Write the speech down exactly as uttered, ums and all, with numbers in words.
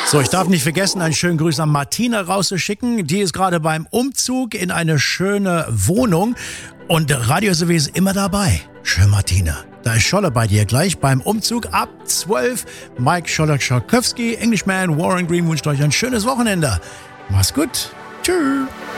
So, ich darf nicht vergessen, einen schönen Gruß an Martina rauszuschicken. Die ist gerade beim Umzug in eine schöne Wohnung und Radio S W ist immer dabei. Schön, Martina. Da ist Scholle bei dir gleich beim Umzug ab zwölf. Mike Scholler-Scharkowski, Englishman, Warren Green wünscht euch ein schönes Wochenende. Mach's gut. Tschüss.